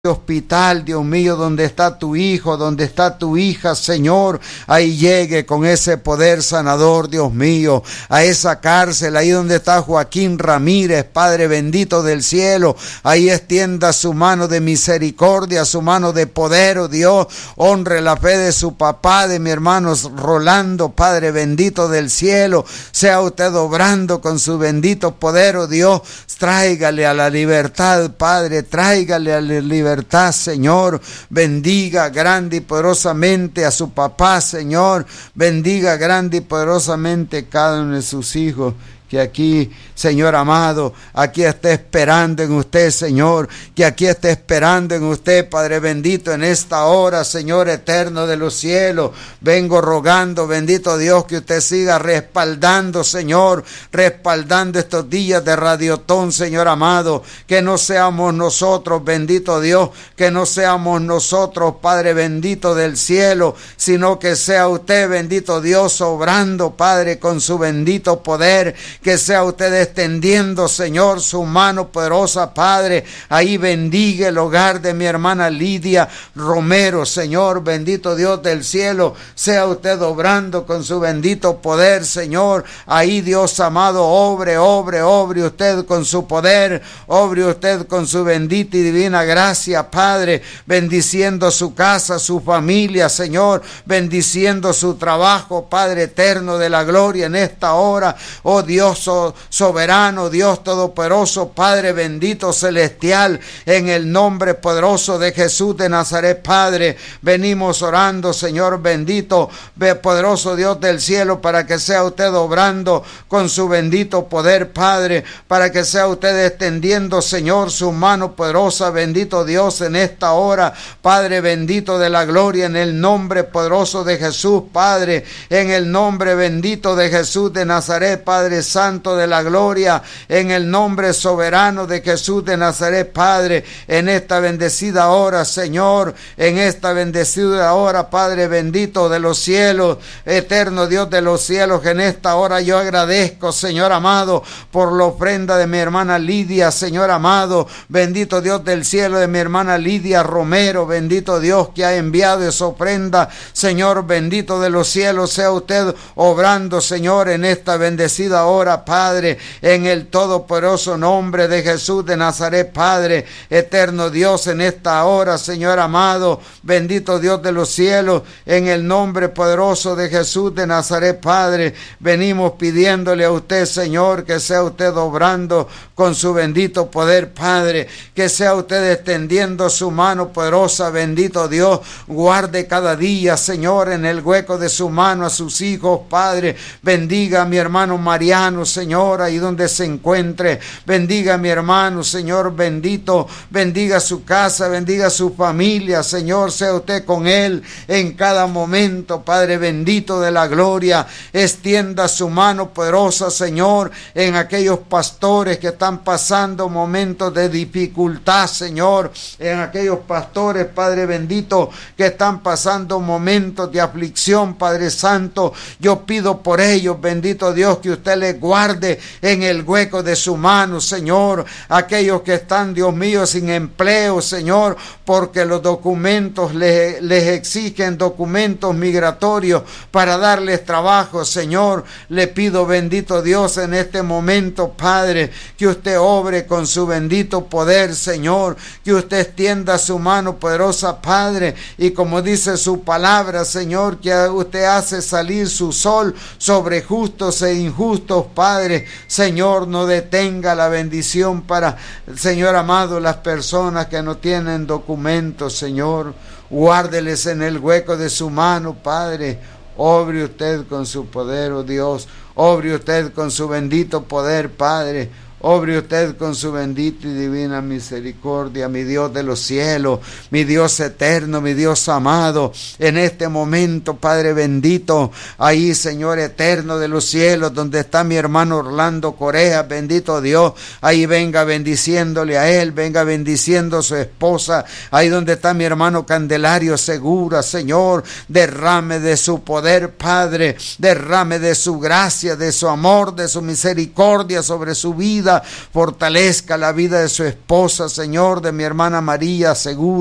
hospital, Dios mío, donde está tu hijo, donde está tu hija, Señor, ahí llegue con ese poder sanador, Dios mío, a esa cárcel, ahí donde está Joaquín Ramírez, Padre bendito del cielo, ahí extienda su mano de misericordia, su mano de poder, oh Dios, honre la fe de su papá, de mi hermano Rolando, Padre bendito del cielo, sea usted obrando con su bendito poder, oh Dios, tráigale a la libertad, Padre, tráigale a la libertad, Señor, bendiga grande y poderosamente a su papá, Señor, bendiga grande y poderosamente cada uno de sus hijos, que aquí, Señor amado, aquí esté esperando en usted, Señor, que aquí esté esperando en usted, Padre bendito, en esta hora, Señor eterno de los cielos, vengo rogando, bendito Dios, que usted siga respaldando, Señor, respaldando estos días de Radiotón, Señor amado, que no seamos nosotros, bendito Dios, que no seamos nosotros, Padre bendito del cielo, sino que sea usted, bendito Dios, obrando, Padre, con su bendito poder, que sea usted extendiendo, Señor, su mano poderosa, Padre, ahí bendiga el hogar de mi hermana Lidia Romero, Señor, bendito Dios del cielo, sea usted obrando con su bendito poder, Señor, ahí Dios amado, obre usted con su poder, obre usted con su bendita y divina gracia, Padre, bendiciendo su casa, su familia, Señor, bendiciendo su trabajo, Padre eterno de la gloria en esta hora, oh Dios soberano, Dios todopoderoso, Padre bendito celestial, en el nombre poderoso de Jesús de Nazaret, Padre, venimos orando, Señor bendito, poderoso Dios del cielo, para que sea usted obrando con su bendito poder, Padre, para que sea usted extendiendo, Señor, su mano poderosa, bendito Dios, en esta hora, Padre bendito de la gloria, en el nombre poderoso de Jesús, Padre, en el nombre bendito de Jesús de Nazaret, Padre Santo de la gloria, en el nombre soberano de Jesús de Nazaret, Padre, en esta bendecida hora, Señor, en esta bendecida hora, Padre bendito de los cielos, eterno Dios de los cielos, que en esta hora yo agradezco, Señor amado, por la ofrenda de mi hermana Lidia, Señor amado, bendito Dios del cielo, de mi hermana Lidia Romero, bendito Dios que ha enviado esa ofrenda, Señor bendito de los cielos, sea usted obrando, Señor, en esta bendecida hora, Padre, en el todopoderoso nombre de Jesús de Nazaret, Padre, eterno Dios, en esta hora, Señor amado, bendito Dios de los cielos, en el nombre poderoso de Jesús de Nazaret, Padre, venimos pidiéndole a usted, Señor, que sea usted obrando con su bendito poder, Padre, que sea usted extendiendo su mano poderosa, bendito Dios, guarde cada día, Señor, en el hueco de su mano a sus hijos, Padre, bendiga a mi hermano Mariano, Señor, ahí donde se encuentre, bendiga a mi hermano, Señor bendito, bendiga su casa, bendiga su familia, Señor, sea usted con él en cada momento, Padre bendito de la gloria, extienda su mano poderosa, Señor, en aquellos pastores que están pasando momentos de dificultad, Señor, en aquellos pastores, Padre bendito, que están pasando momentos de aflicción, Padre Santo, yo pido por ellos, bendito Dios, que usted les guarde en el hueco de su mano, Señor, aquellos que están, Dios mío, sin empleo, Señor, porque los documentos les exigen documentos migratorios para darles trabajo, Señor, le pido, bendito Dios, en este momento, Padre, que usted obre con su bendito poder, Señor, que usted extienda su mano poderosa, Padre, y como dice su palabra, Señor, que usted hace salir su sol sobre justos e injustos, Padre, Señor, no detenga la bendición para, Señor amado, las personas que no tienen documentos, Señor, guárdeles en el hueco de su mano, Padre, obre usted con su poder, oh Dios, obre usted con su bendito poder, Padre, obre usted con su bendita y divina misericordia, mi Dios de los cielos, mi Dios eterno, mi Dios amado, en este momento, Padre bendito, ahí, Señor eterno de los cielos, donde está mi hermano Orlando Correa, bendito Dios, ahí venga bendiciéndole a él, venga bendiciendo a su esposa, ahí donde está mi hermano Candelario Segura, Señor, derrame de su poder, Padre, derrame de su gracia, de su amor, de su misericordia sobre su vida, vida, fortalezca la vida de su esposa, Señor, de mi hermana María Segura.